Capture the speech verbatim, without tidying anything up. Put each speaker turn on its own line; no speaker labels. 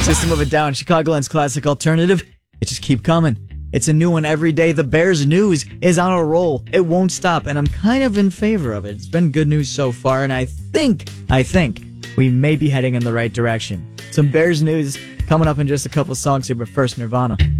System of a Down, Chicagoland's classic alternative. It just keep coming. It's a new one every day. The Bears news is on a roll. It won't stop, and I'm kind of in favor of it. It's been good news so far, and I think, I think, we may be heading in the right direction. Some Bears news coming up in just a couple songs here, but first, Nirvana.